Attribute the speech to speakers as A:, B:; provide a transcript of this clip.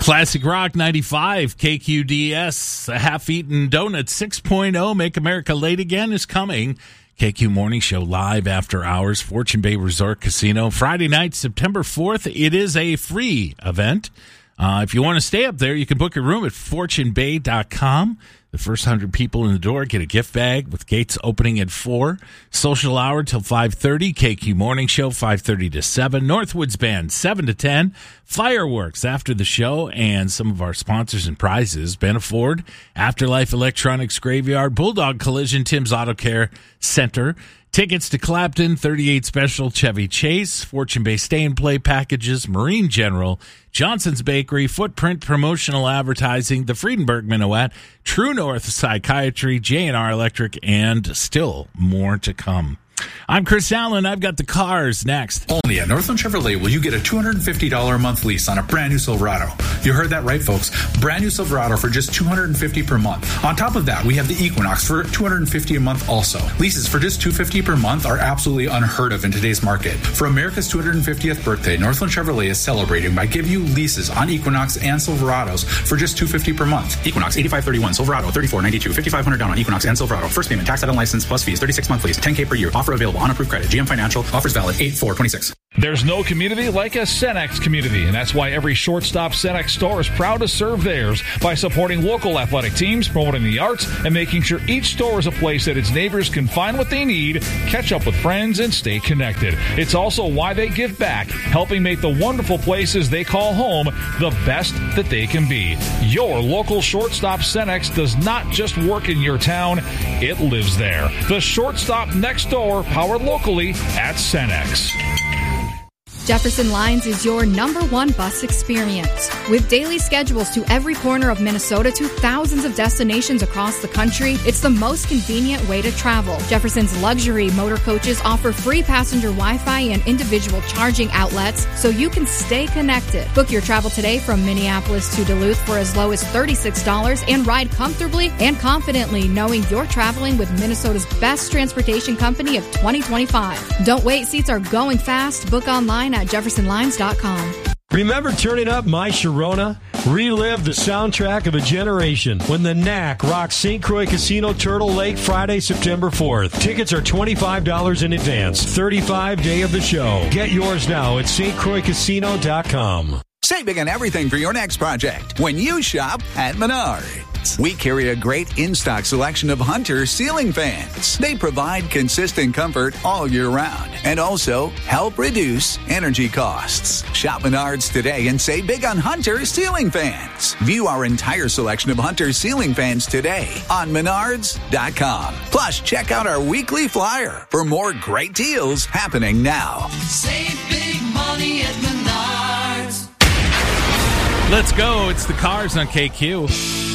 A: Classic Rock 95, KQDS, a half-eaten donut 6.0, Make America Late Again is coming. KQ Morning Show live after hours, Fortune Bay Resort Casino. Friday night, September 4th. It is a free event. If you want to stay up there, you can book your room at fortunebay.com. The first 100 people in the door get a gift bag with gates opening at 4. Social hour till 5:30. KQ Morning Show 5:30 to 7. Northwoods Band 7 to 10. Fireworks after the show, and some of our sponsors and prizes: Ben Ford, Afterlife Electronics Graveyard, Bulldog Collision, Tim's Auto Care Center. Tickets to Clapton, 38 Special, Chevy Chase, Fortune Bay Stay and Play Packages, Marine General, Johnson's Bakery, Footprint Promotional Advertising, the Friedenberg Minuet, True North Psychiatry, J&R Electric, and still more to come. I'm Chris Allen. I've got the cars next.
B: Only at Northland Chevrolet will you get a $250 a month lease on a brand new Silverado. You heard that right, folks. Brand new Silverado for just $250 per month. On top of that, we have the Equinox for $250 a month also. Leases for just $250 per month are absolutely unheard of in today's market. For America's 250th birthday, Northland Chevrolet is celebrating by giving you leases on Equinox and Silverados for just $250 per month. Equinox, $85.31. Silverado, $34.92. $5,500 down on Equinox and Silverado. First payment, tax, title, and license, plus fees, 36 month lease, $10K per year. Offer available on approved credit. GM Financial. Offers valid 8/4/26.
C: There's no community like a Cenex community, and that's why every Shortstop Cenex store is proud to serve theirs by supporting local athletic teams, promoting the arts, and making sure each store is a place that its neighbors can find what they need, catch up with friends, and stay connected. It's also why they give back, helping make the wonderful places they call home the best that they can be. Your local Shortstop Cenex does not just work in your town, it lives there. The Shortstop next door, powered locally at Cenex.
D: Jefferson Lines is your #1 bus experience. With daily schedules to every corner of Minnesota to thousands of destinations across the country, it's the most convenient way to travel. Jefferson's luxury motor coaches offer free passenger Wi-Fi and individual charging outlets so you can stay connected. Book your travel today from Minneapolis to Duluth for as low as $36 and ride comfortably and confidently knowing you're traveling with Minnesota's best transportation company of 2025. Don't wait, seats are going fast. Book online at jeffersonlines.com.
E: Remember turning up My Sharona? Relive the soundtrack of a generation when the Knack rocks St. Croix Casino Turtle Lake Friday, September 4th. Tickets are $25 in advance. 35 day of the show. Get yours now at stcroixcasino.com.
F: Save big on everything for your next project when you shop at Menards. We carry a great in-stock selection of Hunter ceiling fans. They provide consistent comfort all year round and also help reduce energy costs. Shop Menards today and save big on Hunter ceiling fans. View our entire selection of Hunter ceiling fans today on Menards.com. Plus, check out our weekly flyer for more great deals happening now.
G: Save big money at Menards.
A: Let's go. It's the cars on KQ.